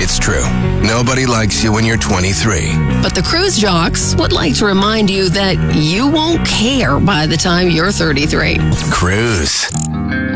It's true. Nobody likes you when you're 23. But the cruise jocks would like to remind you that you won't care by the time you're 33. Cruise.